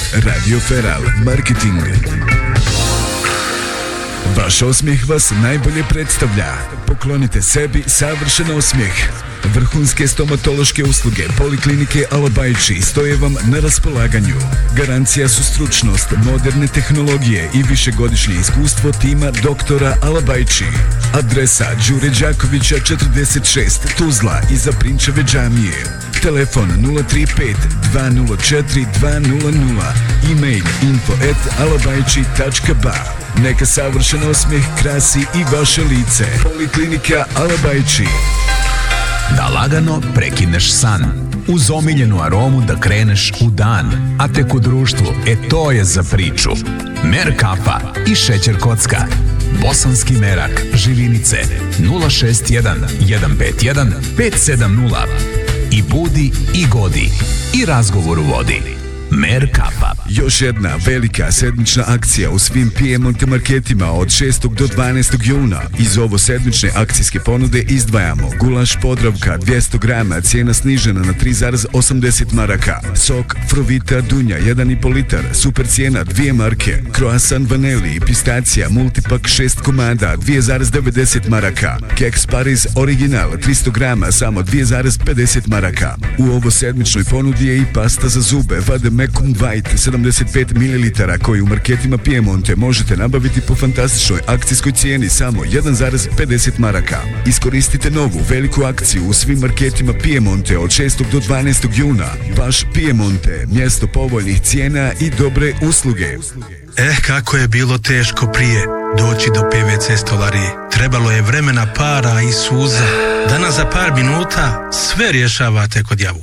Radio Feral Marketing. Vaš osmijeh vas najbolje predstavlja. Poklonite sebi savršen osmijeh. Vrhunske stomatološke usluge Poliklinike Alabajči stoje vam na raspolaganju. Garancija su stručnost, moderne tehnologije i višegodišnje iskustvo tima doktora Alabajči. Adresa Đure Đakovića 46, Tuzla, iza Prinčeve džamije. Telefon 035 204 200. E-mail info@alabajči.ba. Neka savršen osmijeh krasi i vaše lice. Poliklinika Alabajči. Da lagano prekineš san, uz omiljenu aromu da kreneš u dan, a tek u društvu, to je za priču. Mer kafa i šećer kocka. Bosanski merak, Živinice, 061 151 570. I budi i godi, i razgovor u vodi. Mer kafa. Još jedna velika sedmična akcija u svim Piemonte marketima od 6. do 12. juna. Iz ovo sedmične akcijske ponude izdvajamo gulaš Podravka 200 grama, cijena snižena na 3,80 maraka. Sok Frovita Dunja 1,5 litar, super cijena 2 marke. Croissant vanili i pistacija multipak 6 komada 2,90 maraka. Keks Paris Original 300 grama samo 2,50 maraka. U ovo sedmičnoj ponudi je i pasta za zube Vade Mecum White 75 ml koji u marketima Piemonte možete nabaviti po fantastičnoj akcijskoj cijeni samo 1,50 maraka. Iskoristite novu veliku akciju u svim marketima Piemonte od 6. do 12. juna. Baš Piemonte, mjesto povoljnih cijena i dobre usluge. Kako je bilo teško prije doći do PVC stolarije. Trebalo je vremena, para i suza. Danas za par minuta sve rješavate kod Javu.